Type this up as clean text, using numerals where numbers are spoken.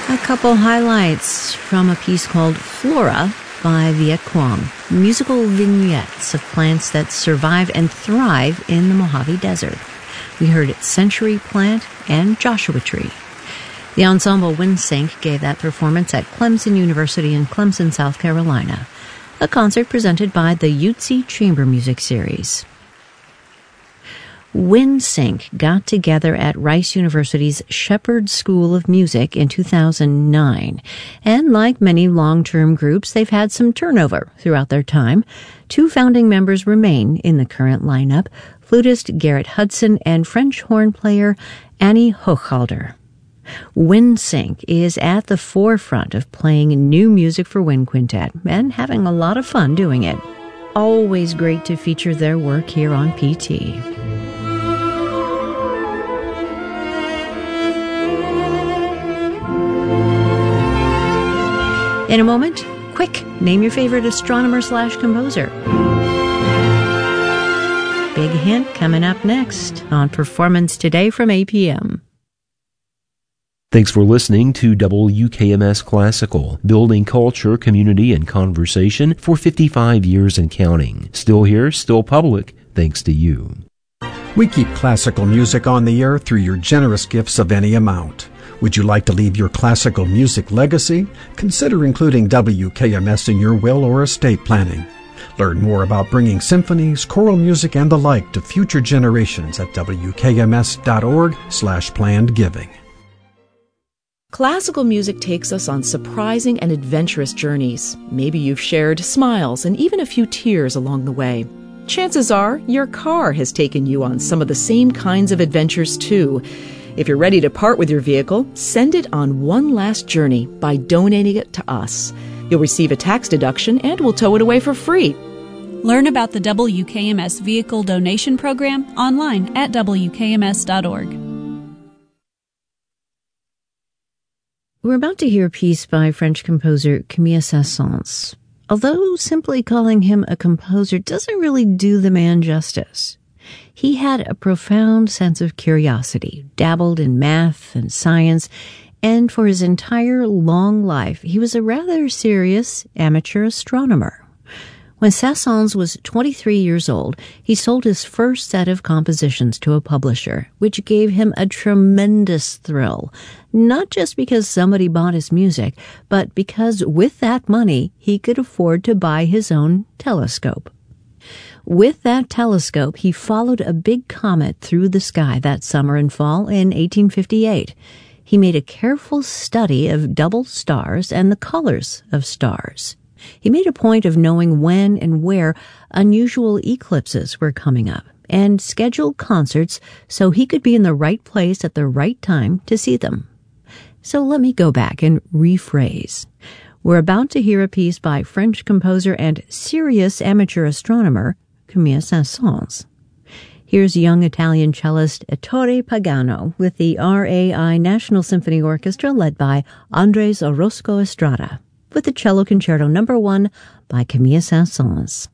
A couple highlights from a piece called Flora by Viet Quang, musical vignettes of plants that survive and thrive in the Mojave Desert. We heard Century Plant and Joshua Tree. The ensemble Windsync gave that performance at Clemson University in Clemson, South Carolina, a concert presented by the Utsi Chamber Music Series. Windsync got together at Rice University's Shepherd School of Music in 2009, and like many long-term groups, they've had some turnover throughout their time. Two founding members remain in the current lineup, flutist Garrett Hudson and French horn player Annie Hochhalder. Windsync is at the forefront of playing new music for wind quintet and having a lot of fun doing it. Always great to feature their work here on PT. In a moment, quick, name your favorite astronomer/composer. Big hint coming up next on Performance Today from APM. Thanks for listening to WKMS Classical, building culture, community, and conversation for 55 years and counting. Still here, still public, thanks to you. We keep classical music on the air through your generous gifts of any amount. Would you like to leave your classical music legacy? Consider including WKMS in your will or estate planning. Learn more about bringing symphonies, choral music, and the like to future generations at wkms.org/planned giving. Classical music takes us on surprising and adventurous journeys. Maybe you've shared smiles and even a few tears along the way. Chances are your car has taken you on some of the same kinds of adventures too. If you're ready to part with your vehicle, send it on one last journey by donating it to us. You'll receive a tax deduction and we'll tow it away for free. Learn about the WKMS Vehicle Donation Program online at WKMS.org. We're about to hear a piece by French composer Camille Saint-Saëns. Although simply calling him a composer doesn't really do the man justice. He had a profound sense of curiosity, dabbled in math and science, and for his entire long life, he was a rather serious amateur astronomer. When Saint-Saëns was 23 years old, he sold his first set of compositions to a publisher, which gave him a tremendous thrill, not just because somebody bought his music, but because with that money, he could afford to buy his own telescope. With that telescope, he followed a big comet through the sky that summer and fall in 1858. He made a careful study of double stars and the colors of stars. He made a point of knowing when and where unusual eclipses were coming up and scheduled concerts so he could be in the right place at the right time to see them. So let me go back and rephrase. We're about to hear a piece by French composer and serious amateur astronomer Camille Saint-Saëns. Here's young Italian cellist Ettore Pagano with the RAI National Symphony Orchestra led by Andres Orozco Estrada with the Cello Concerto No. 1 by Camille Saint-Saëns.